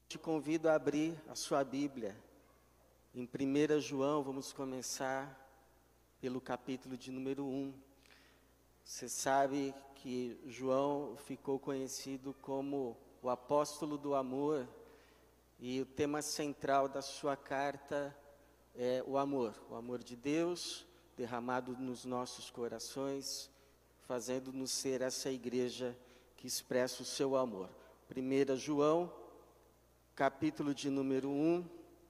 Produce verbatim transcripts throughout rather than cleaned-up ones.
Te convido a abrir a sua Bíblia. Em primeira João, vamos começar pelo capítulo de número um. Você sabe que João ficou conhecido como o apóstolo do amor, e o tema central da sua carta é o amor, o amor de Deus derramado nos nossos corações, fazendo-nos ser essa igreja que expressa o seu amor. primeira João, capítulo de número um,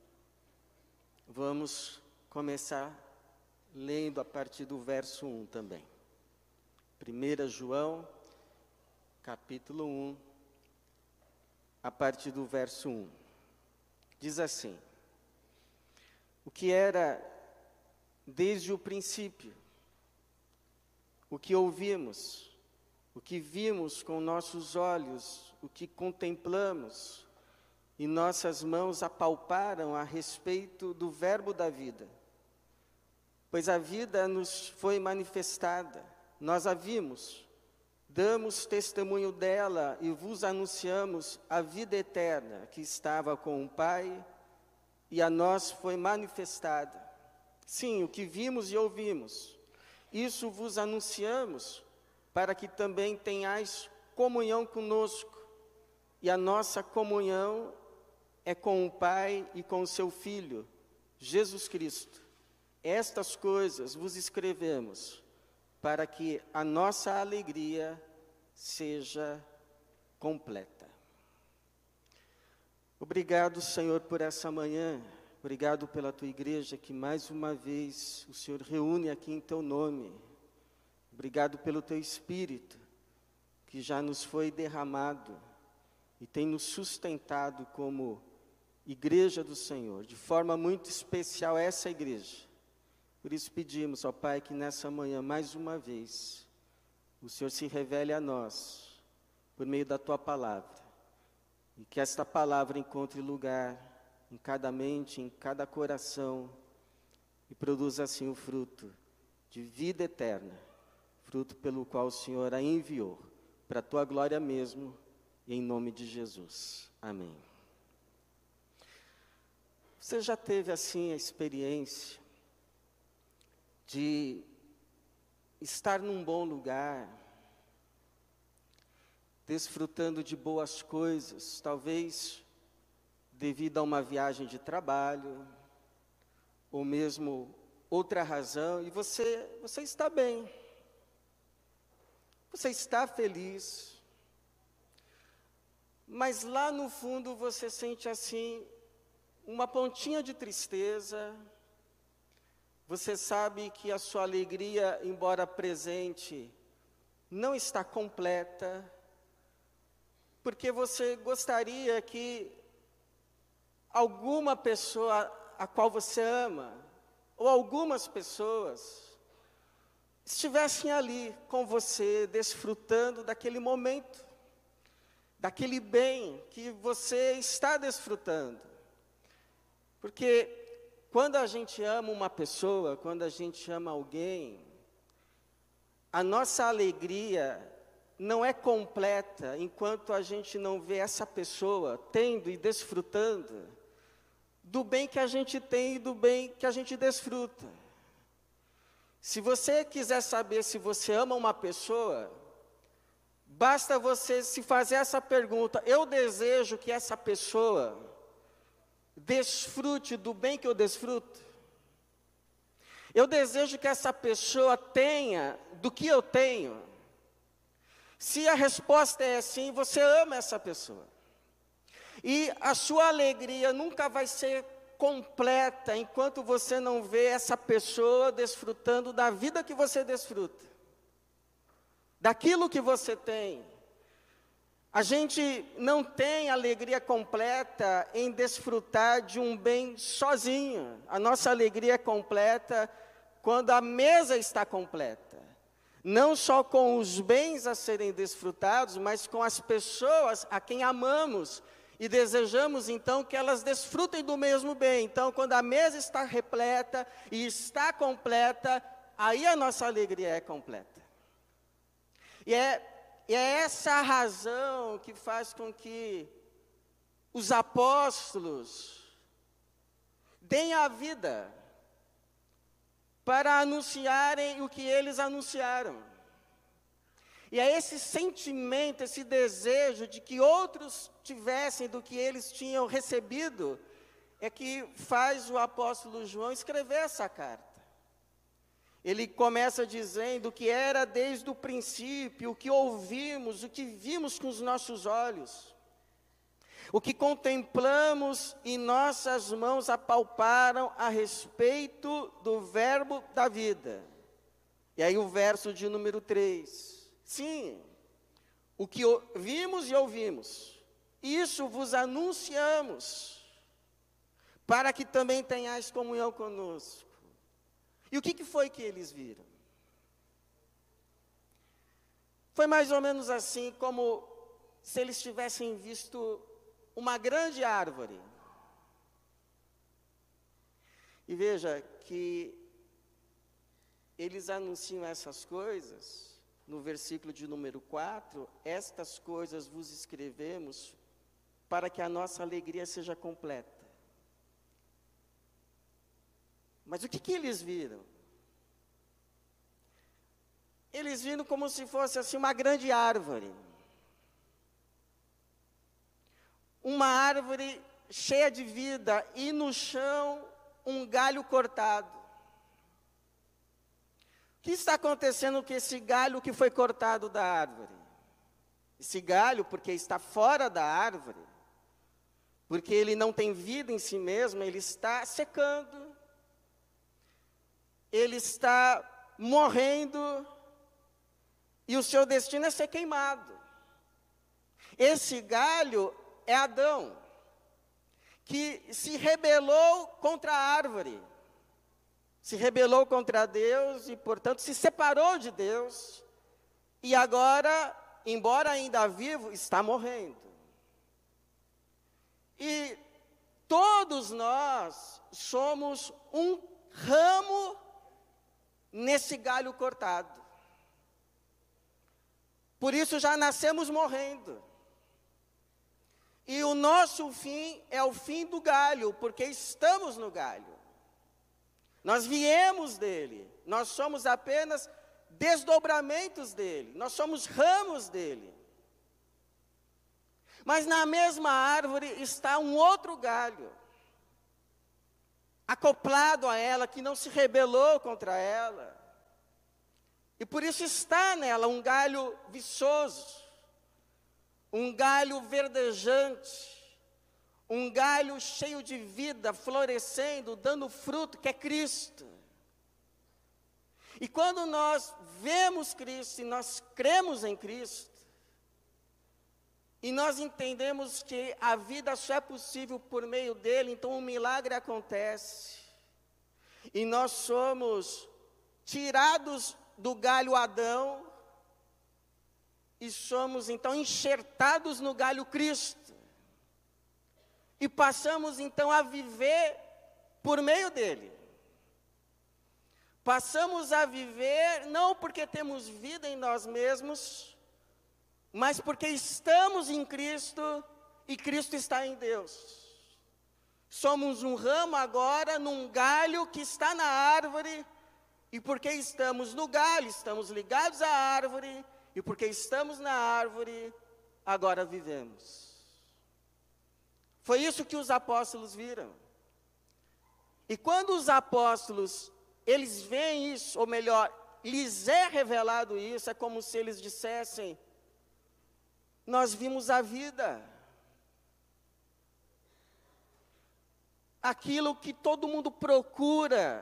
vamos começar lendo a partir do verso um também. primeira João, capítulo um, a partir do verso um. Diz assim: o que era desde o princípio, o que ouvimos, o que vimos com nossos olhos, o que contemplamos, e nossas mãos apalparam a respeito do verbo da vida. Pois a vida nos foi manifestada, nós a vimos, damos testemunho dela e vos anunciamos a vida eterna que estava com o Pai e a nós foi manifestada. Sim, o que vimos e ouvimos, isso vos anunciamos, para que também tenhais comunhão conosco, e a nossa comunhão é com o Pai e com o seu Filho, Jesus Cristo. Estas coisas vos escrevemos, para que a nossa alegria seja completa. Obrigado, Senhor, por essa manhã. Obrigado pela tua igreja, que mais uma vez o Senhor reúne aqui em teu nome. Obrigado pelo teu Espírito, que já nos foi derramado e tem nos sustentado como igreja do Senhor, de forma muito especial essa igreja. Por isso pedimos, ó Pai, que nessa manhã, mais uma vez, o Senhor se revele a nós, por meio da tua palavra, e que esta palavra encontre lugar em cada mente, em cada coração, e produza assim o fruto de vida eterna, fruto pelo qual o Senhor a enviou, para a tua glória mesmo, e em nome de Jesus. Amém. Você já teve assim a experiência de estar num bom lugar, desfrutando de boas coisas, talvez devido a uma viagem de trabalho, ou mesmo outra razão, e você, você está bem, você está feliz, mas lá no fundo você sente assim, uma pontinha de tristeza. Você sabe que a sua alegria, embora presente, não está completa, porque você gostaria que alguma pessoa a qual você ama, ou algumas pessoas, estivessem ali com você, desfrutando daquele momento, daquele bem que você está desfrutando. Porque quando a gente ama uma pessoa, quando a gente ama alguém, a nossa alegria não é completa enquanto a gente não vê essa pessoa tendo e desfrutando do bem que a gente tem e do bem que a gente desfruta. Se você quiser saber se você ama uma pessoa, basta você se fazer essa pergunta: eu desejo que essa pessoa desfrute do bem que eu desfruto? Eu desejo que essa pessoa tenha do que eu tenho? Se a resposta é sim, você ama essa pessoa. E a sua alegria nunca vai ser completa enquanto você não vê essa pessoa desfrutando da vida que você desfruta, daquilo que você tem. A gente não tem alegria completa em desfrutar de um bem sozinho. A nossa alegria é completa quando a mesa está completa. Não só com os bens a serem desfrutados, mas com as pessoas a quem amamos e desejamos então que elas desfrutem do mesmo bem. Então, quando a mesa está repleta e está completa, aí a nossa alegria é completa. E é E é essa a razão que faz com que os apóstolos deem a vida para anunciarem o que eles anunciaram. E é esse sentimento, esse desejo de que outros tivessem do que eles tinham recebido, é que faz o apóstolo João escrever essa carta. Ele começa dizendo que era desde o princípio, o que ouvimos, o que vimos com os nossos olhos, o que contemplamos e nossas mãos apalparam a respeito do verbo da vida. E aí o verso de número três. Sim, o que vimos e ouvimos, isso vos anunciamos, para que também tenhais comunhão conosco. E o que, que foi que eles viram? Foi mais ou menos assim, como se eles tivessem visto uma grande árvore. E veja que eles anunciam essas coisas. No versículo de número quatro, estas coisas vos escrevemos para que a nossa alegria seja completa. Mas o que, que eles viram? Eles viram como se fosse assim uma grande árvore. Uma árvore cheia de vida e no chão um galho cortado. O que está acontecendo com esse galho que foi cortado da árvore? Esse galho, porque está fora da árvore, porque ele não tem vida em si mesmo, ele está secando, ele está morrendo, e o seu destino é ser queimado. Esse galho é Adão, que se rebelou contra a árvore. Se rebelou contra Deus e, portanto, se separou de Deus. E agora, embora ainda vivo, está morrendo. E todos nós somos um ramo nesse galho cortado. Por isso já nascemos morrendo. E o nosso fim é o fim do galho, porque estamos no galho. Nós viemos dele, nós somos apenas desdobramentos dele, nós somos ramos dele. Mas na mesma árvore está um outro galho, acoplado a ela, que não se rebelou contra ela. E por isso está nela um galho viçoso, um galho verdejante, um galho cheio de vida, florescendo, dando fruto, que é Cristo. E quando nós vemos Cristo e nós cremos em Cristo, e nós entendemos que a vida só é possível por meio dele, então um milagre acontece. E nós somos tirados do galho Adão, e somos então enxertados no galho Cristo. E passamos então a viver por meio dele. Passamos a viver não porque temos vida em nós mesmos, mas porque estamos em Cristo e Cristo está em Deus. Somos um ramo agora num galho que está na árvore, e porque estamos no galho, estamos ligados à árvore, e porque estamos na árvore, agora vivemos. Foi isso que os apóstolos viram. E quando os apóstolos, eles veem isso, ou melhor, lhes é revelado isso, é como se eles dissessem: nós vimos a vida. Aquilo que todo mundo procura,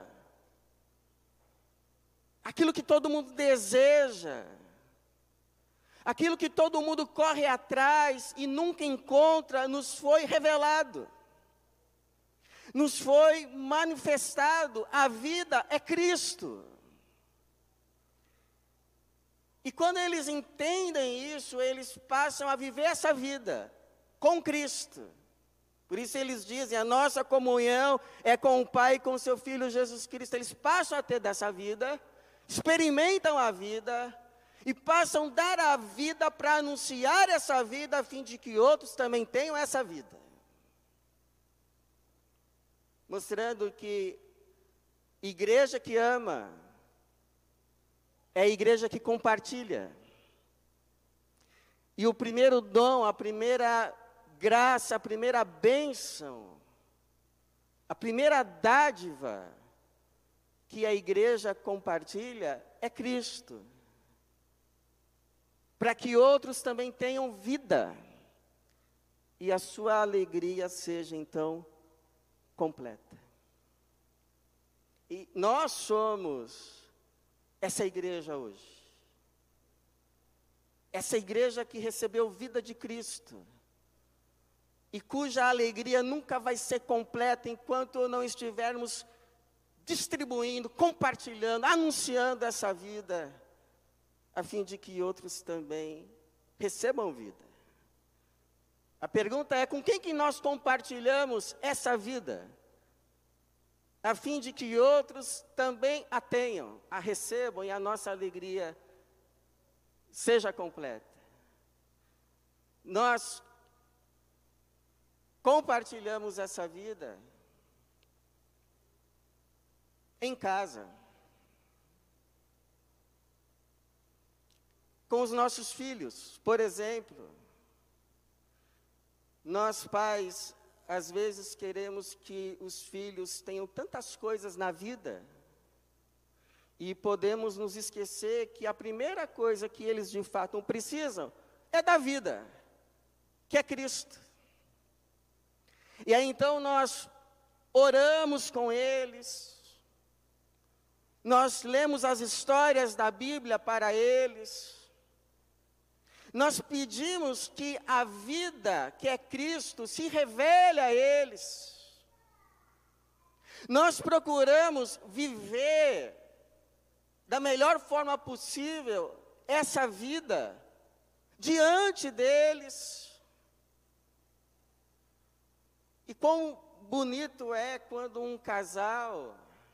aquilo que todo mundo deseja, aquilo que todo mundo corre atrás e nunca encontra, nos foi revelado, nos foi manifestado. A vida é Cristo. E quando eles entendem isso, eles passam a viver essa vida com Cristo. Por isso eles dizem: a nossa comunhão é com o Pai e com o seu Filho Jesus Cristo. Eles passam a ter dessa vida, experimentam a vida, e passam a dar a vida para anunciar essa vida, a fim de que outros também tenham essa vida. mostrando que igreja que ama é a igreja que compartilha. E o primeiro dom, a primeira graça, a primeira bênção, a primeira dádiva que a igreja compartilha é Cristo. Para que outros também tenham vida. E a sua alegria seja, então, completa. E nós somos essa igreja hoje. Essa igreja que recebeu vida de Cristo. E cuja alegria nunca vai ser completa enquanto não estivermos distribuindo, compartilhando, anunciando essa vida, a fim de que outros também recebam vida. A pergunta é, com quem que nós compartilhamos essa vida? A fim de que outros também a tenham, a recebam e a nossa alegria seja completa. Nós compartilhamos essa vida em casa, com os nossos filhos, por exemplo. Nós pais, às vezes queremos que os filhos tenham tantas coisas na vida, e podemos nos esquecer que a primeira coisa que eles de fato precisam é da vida, que é Cristo. E aí então nós oramos com eles, nós lemos as histórias da Bíblia para eles, nós pedimos que a vida, que é Cristo, se revele a eles. Nós procuramos viver da melhor forma possível essa vida diante deles. E quão bonito é quando um casal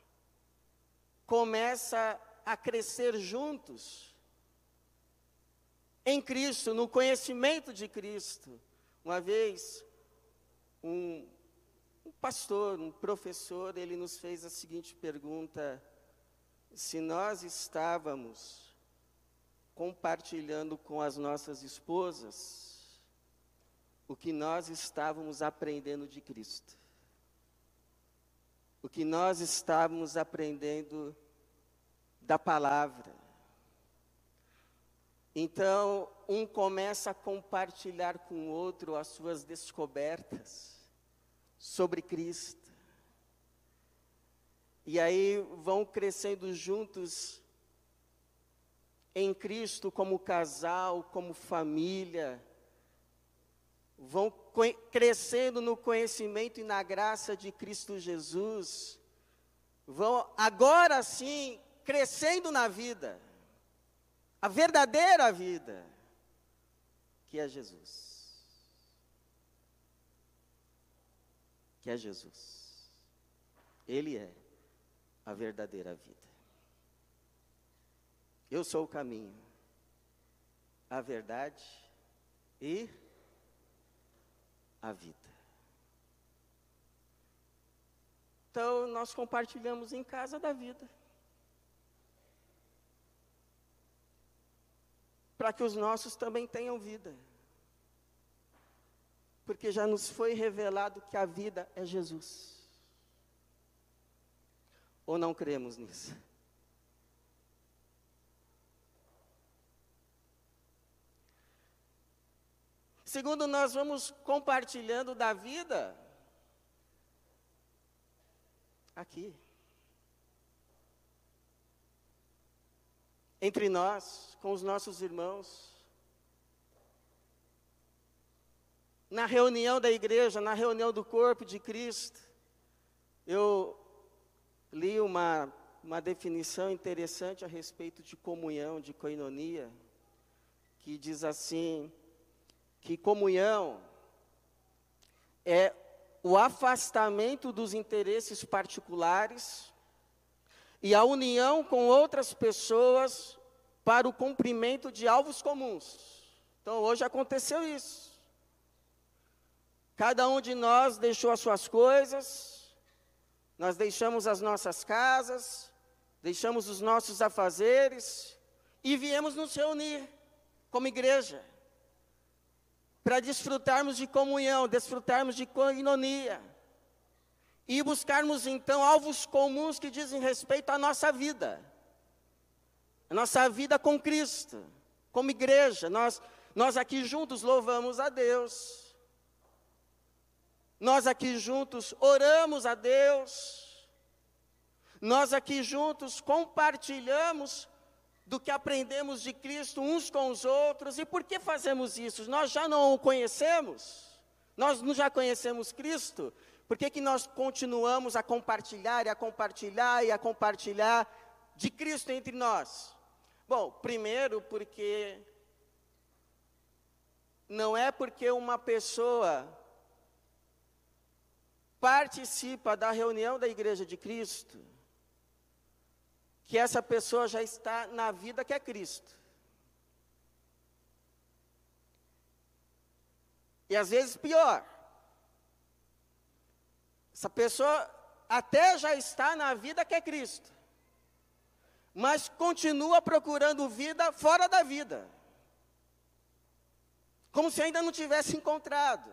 começa a crescer juntos em Cristo, no conhecimento de Cristo. Uma vez, um, um pastor, um professor, ele nos fez a seguinte pergunta: se nós estávamos compartilhando com as nossas esposas o que nós estávamos aprendendo de Cristo, o que nós estávamos aprendendo da palavra. Então, um começa a compartilhar com o outro as suas descobertas sobre Cristo. E aí vão crescendo juntos em Cristo como casal, como família. Vão crescendo no conhecimento e na graça de Cristo Jesus. Vão agora sim crescendo na vida. A verdadeira vida, que é Jesus. Que é Jesus. Ele é a verdadeira vida. Eu sou o caminho, a verdade e a vida. Então, nós compartilhamos em casa da vida. Para que os nossos também tenham vida. Porque já nos foi revelado que a vida é Jesus. Ou não cremos nisso? Segundo, nós vamos compartilhando da vida aqui. Entre nós, com os nossos irmãos. Na reunião da igreja, na reunião do corpo de Cristo. Eu li uma, uma definição interessante a respeito de comunhão, de koinonia, que diz assim, que comunhão é o afastamento dos interesses particulares e a união com outras pessoas para o cumprimento de alvos comuns. Então, hoje aconteceu isso. Cada um de nós deixou as suas coisas, Nós deixamos as nossas casas, deixamos os nossos afazeres e viemos nos reunir como igreja para desfrutarmos de comunhão, desfrutarmos de koinonia e buscarmos então alvos comuns que dizem respeito à nossa vida, a nossa vida com Cristo, como igreja. Nós, nós aqui juntos louvamos a Deus. Nós aqui juntos oramos a Deus, nós aqui juntos compartilhamos do que aprendemos de Cristo uns com os outros. E por que fazemos isso? Nós já não o conhecemos? Nós não já conhecemos Cristo? Por que que nós continuamos a compartilhar e a compartilhar e a compartilhar de Cristo entre nós? Bom, primeiro porque não é porque uma pessoa participa da reunião da Igreja de Cristo, que essa pessoa já está na vida que é Cristo. E às vezes pior, essa pessoa até já está na vida que é Cristo, mas continua procurando vida fora da vida, como se ainda não tivesse encontrado.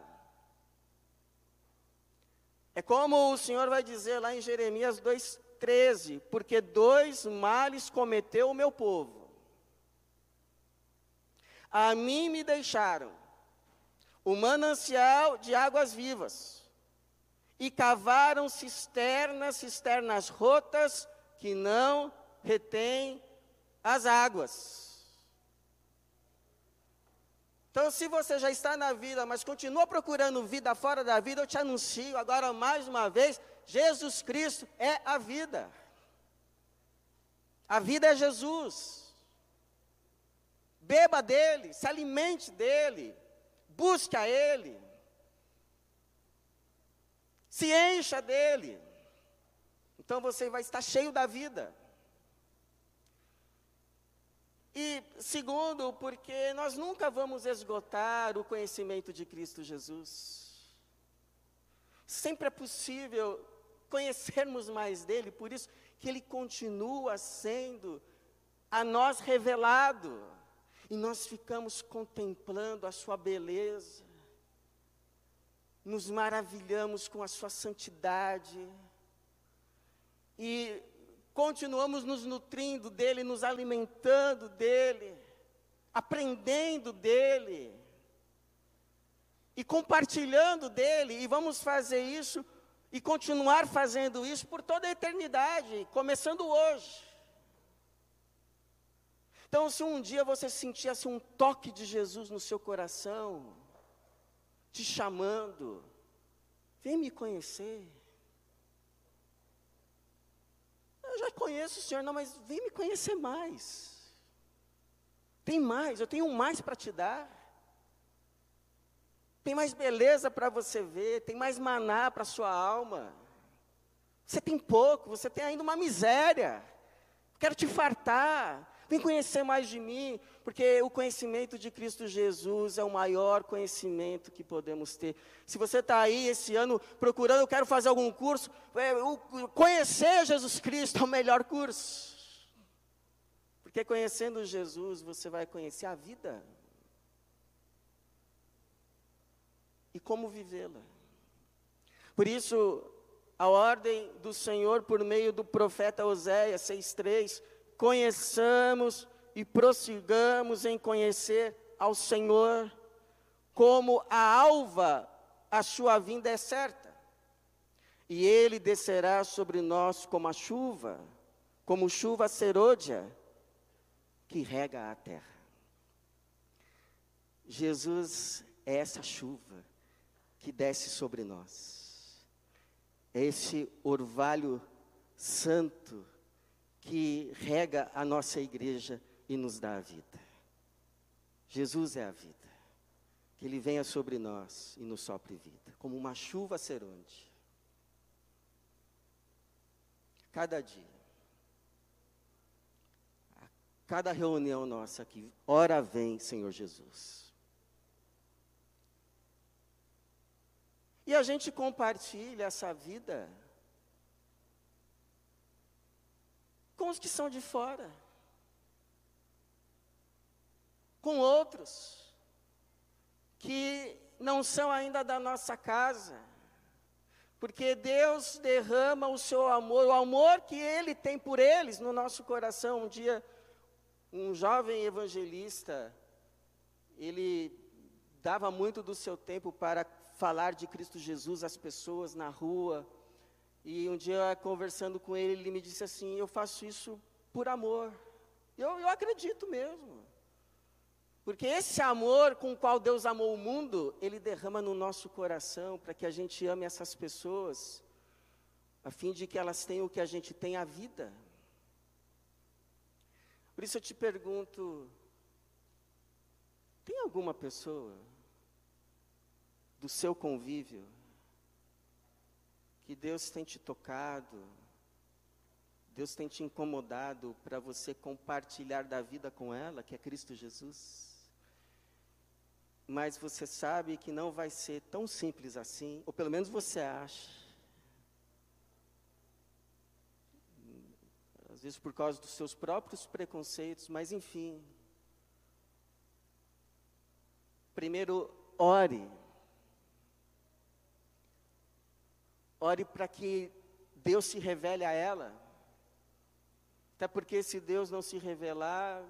É como o Senhor vai dizer lá em Jeremias dois, treze, porque dois males cometeu o meu povo. A mim me deixaram o manancial de águas vivas, e cavaram cisternas, cisternas rotas, que não retêm as águas. Então, se você já está na vida, mas continua procurando vida fora da vida, eu te anuncio agora mais uma vez, Jesus Cristo é a vida. A vida é Jesus. Beba dele, se alimente dele, busque a ele, se encha dele. Então você vai estar cheio da vida. E segundo, porque nós nunca vamos esgotar o conhecimento de Cristo Jesus. Sempre é possível conhecermos mais dele, por isso que ele continua sendo a nós revelado. E nós ficamos contemplando a sua beleza, nos maravilhamos com a sua santidade, e continuamos nos nutrindo dele, nos alimentando dele, aprendendo dele, e compartilhando dele, e vamos fazer isso, e continuar fazendo isso por toda a eternidade, começando hoje. Então, se um dia você sentir assim, um toque de Jesus no seu coração, te chamando, vem me conhecer. Eu já conheço o Senhor, não, mas vem me conhecer mais. Tem mais, eu tenho mais para te dar. Tem mais beleza para você ver, tem mais maná para a sua alma. Você tem pouco, você tem ainda uma miséria. Quero te fartar. Vem conhecer mais de mim, porque o conhecimento de Cristo Jesus é o maior conhecimento que podemos ter. Se você está aí esse ano procurando, eu quero fazer algum curso, é, o, conhecer Jesus Cristo é o melhor curso. Porque conhecendo Jesus, você vai conhecer a vida. E como vivê-la. Por isso, a ordem do Senhor por meio do profeta Oséias seis, três, conheçamos e prossigamos em conhecer ao Senhor, como a alva, a sua vinda é certa, e Ele descerá sobre nós como a chuva, como chuva serôdia, que rega a terra. Jesus é essa chuva que desce sobre nós, é esse orvalho santo, que rega a nossa igreja e nos dá a vida. Jesus é a vida. Que Ele venha sobre nós e nos sopre vida, como uma chuva serôdia. Cada dia, a cada reunião nossa aqui, ora vem, Senhor Jesus. E a gente compartilha essa vida com os que são de fora, com outros que não são ainda da nossa casa, porque Deus derrama o seu amor, o amor que Ele tem por eles no nosso coração. Um dia, um jovem evangelista, ele dava muito do seu tempo para falar de Cristo Jesus às pessoas na rua, e um dia, conversando com ele, ele me disse assim: eu faço isso por amor. Eu, eu acredito mesmo, porque esse amor com o qual Deus amou o mundo, Ele derrama no nosso coração, para que a gente ame essas pessoas, a fim de que elas tenham o que a gente tem, a vida. Por isso eu te pergunto, tem alguma pessoa do seu convívio que Deus tem te tocado, Deus tem te incomodado para você compartilhar da vida com ela, que é Cristo Jesus? Mas você sabe que não vai ser tão simples assim, ou pelo menos você acha. Às vezes por causa dos seus próprios preconceitos, mas enfim. Primeiro, ore. Ore para que Deus se revele a ela. Até porque se Deus não se revelar,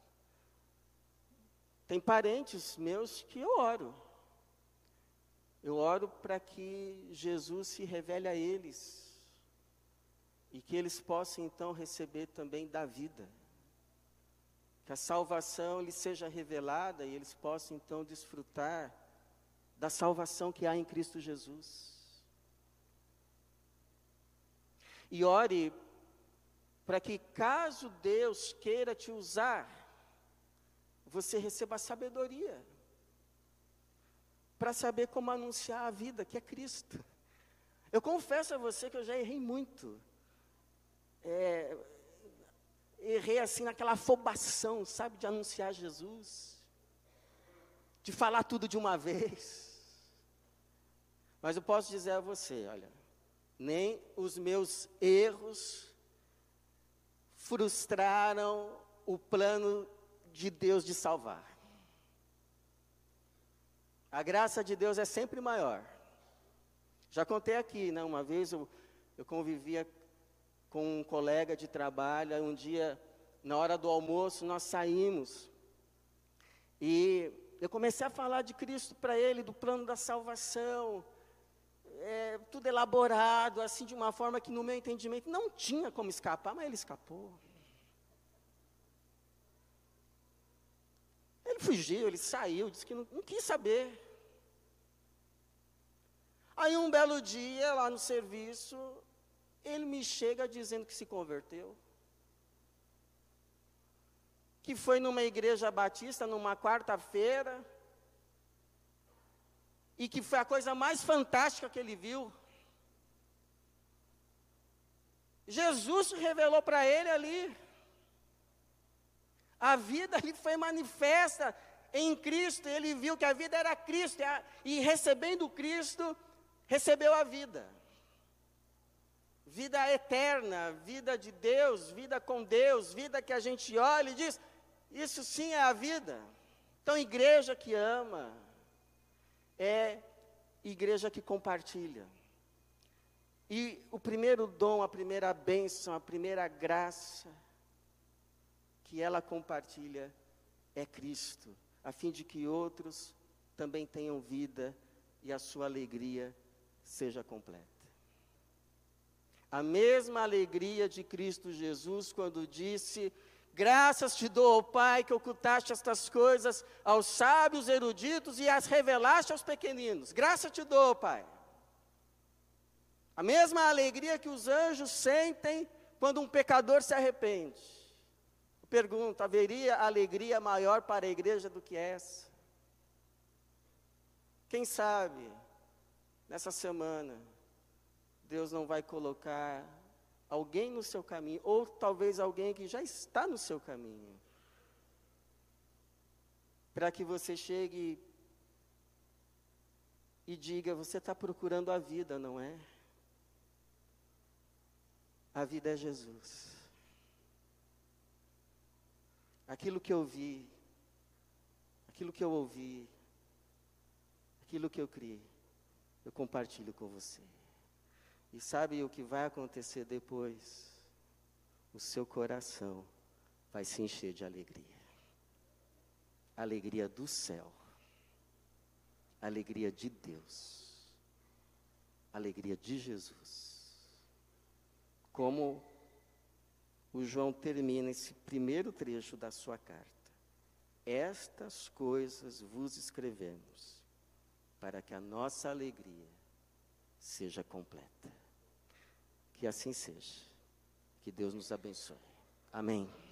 tem parentes meus que eu oro. Eu oro para que Jesus se revele a eles. E que eles possam então receber também da vida. Que a salvação lhes seja revelada e eles possam então desfrutar da salvação que há em Cristo Jesus. E ore para que, caso Deus queira te usar, você receba sabedoria para saber como anunciar a vida, que é Cristo. Eu confesso a você que eu já errei muito. É, errei assim naquela afobação, sabe, de anunciar Jesus, de falar tudo de uma vez. Mas eu posso dizer a você, olha, nem os meus erros frustraram o plano de Deus de salvar. A graça de Deus é sempre maior. Já contei aqui, né? Uma vez eu, eu convivia com um colega de trabalho, aí um dia, na hora do almoço, nós saímos, e eu comecei a falar de Cristo para ele, do plano da salvação, é, tudo elaborado, assim, de uma forma que no meu entendimento não tinha como escapar, mas ele escapou. Ele fugiu, ele saiu, disse que não, não quis saber. Aí um belo dia, lá no serviço, ele me chega dizendo que se converteu. Que foi numa igreja batista, numa quarta-feira, e que foi a coisa mais fantástica que ele viu. Jesus se revelou para ele ali. A vida ali foi manifesta em Cristo, ele viu que a vida era Cristo, e recebendo Cristo, recebeu a vida. Vida eterna, vida de Deus, vida com Deus, vida que a gente olha e diz, isso sim é a vida. Então, igreja que ama, é igreja que compartilha. E o primeiro dom, a primeira bênção, a primeira graça que ela compartilha é Cristo, a fim de que outros também tenham vida e a sua alegria seja completa. A mesma alegria de Cristo Jesus quando disse, graças te dou, ó Pai, que ocultaste estas coisas aos sábios eruditos e as revelaste aos pequeninos. Graças te dou, ó Pai. A mesma alegria que os anjos sentem quando um pecador se arrepende. Eu pergunto, haveria alegria maior para a igreja do que essa? Quem sabe, nessa semana, Deus não vai colocar alguém no seu caminho, ou talvez alguém que já está no seu caminho, para que você chegue e diga, você está procurando a vida, não é? A vida é Jesus. aquilo que eu vi, aquilo que eu ouvi, aquilo que eu criei, eu compartilho com você. E sabe o que vai acontecer depois? O seu coração vai se encher de alegria. Alegria do céu. Alegria de Deus. Alegria de Jesus. Como o João termina esse primeiro trecho da sua carta. Estas coisas vos escrevemos, para que a nossa alegria seja completa. Que assim seja. Que Deus nos abençoe. Amém.